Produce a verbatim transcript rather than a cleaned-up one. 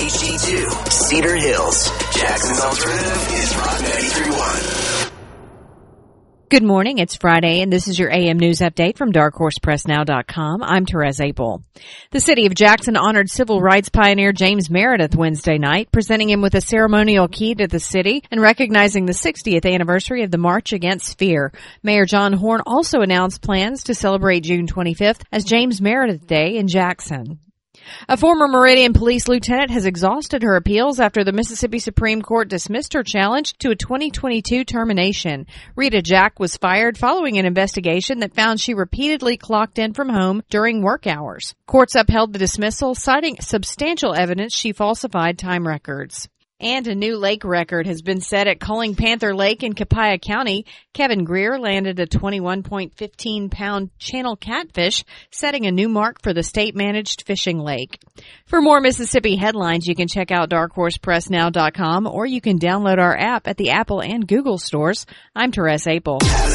H D two, Cedar Hills. Jackson's Alternative is Rock ninety-three point one. Good morning. It's Friday, and this is your A M News Update from dark horse press now dot com. I'm Therese Apel. The city of Jackson honored civil rights pioneer James Meredith Wednesday night, presenting him with a ceremonial key to the city and recognizing the sixtieth anniversary of the March Against Fear. Mayor John Horn also announced plans to celebrate June twenty-fifth as James Meredith Day in Jackson. A former Meridian police lieutenant has exhausted her appeals after the Mississippi Supreme Court dismissed her challenge to a twenty twenty-two termination. Rita Jack was fired following an investigation that found she repeatedly clocked in from home during work hours. Courts upheld the dismissal, citing substantial evidence she falsified time records. And a new lake record has been set at Culling Panther Lake in Copiah County. Kevin Greer landed a twenty-one point one five pound channel catfish, setting a new mark for the state-managed fishing lake. For more Mississippi headlines, you can check out dark horse press now dot com or you can download our app at the Apple and Google stores. I'm Therese Apel.